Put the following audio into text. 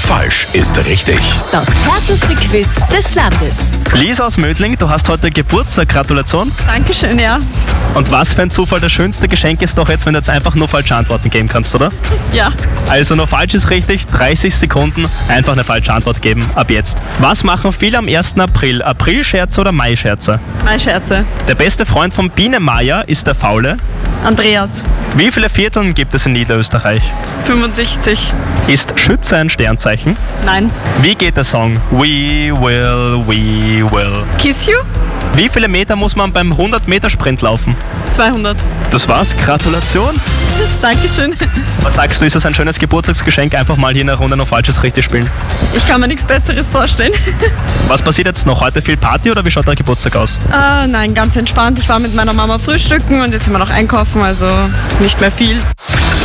falsch ist richtig. Das härteste Quiz des Landes. Lisa aus Mödling, du hast heute Geburtstag, Gratulation. Dankeschön, ja. Und was für ein Zufall, das schönste Geschenk ist doch jetzt, wenn du jetzt einfach nur falsche Antworten geben kannst, oder? Ja. Also nur falsch ist richtig, 30 Sekunden, einfach eine falsche Antwort geben, ab jetzt. Was machen viele am 1. April? Aprilscherze oder Maischerze? Meine Scherze. Der beste Freund von Biene Meier ist der Faule. Andreas. Wie viele Vierteln gibt es in Niederösterreich? 65. Ist Schütze ein Sternzeichen? Nein. Wie geht der Song? We will. Kiss you? Wie viele Meter muss man beim 100-Meter-Sprint laufen? 200. Das war's, Gratulation. Dankeschön. Was sagst du, ist das ein schönes Geburtstagsgeschenk, einfach mal hier in der Runde noch Falsches richtig spielen? Ich kann mir nichts Besseres vorstellen. Was passiert jetzt noch? Heute viel Party oder wie schaut der Geburtstag aus? Nein, ganz entspannt. Ich war mit meiner Mama frühstücken und jetzt sind wir noch einkaufen, also nicht mehr viel.